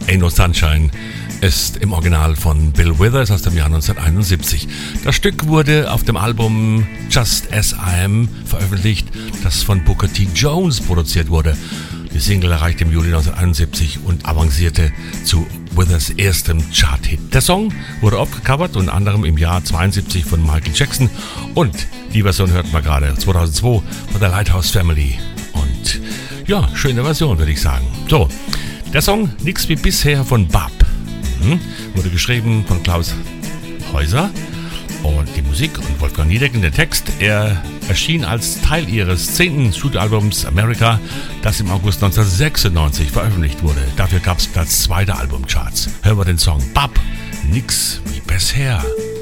Ain't No Sunshine ist im Original von Bill Withers aus dem Jahr 1971. Das Stück wurde auf dem Album Just As I Am veröffentlicht, das von Booker T. Jones produziert wurde. Die Single erreichte im Juli 1971 und avancierte zu Withers erstem Chart-Hit. Der Song wurde oft gecovert, unter anderem im Jahr 72 von Michael Jackson, und die Version hörten wir gerade 2002 von der Lighthouse Family. Und ja, schöne Version, würde ich sagen. So, der Song Nix wie bisher von Bab wurde geschrieben von Klaus Häuser und die Musik und Wolfgang Niedecken, der Text. Er erschien als Teil ihres 10. Studioalbums America, das im August 1996 veröffentlicht wurde. Dafür gab es Platz 2 der Albumcharts. Hören wir den Song Bab, Nix wie bisher.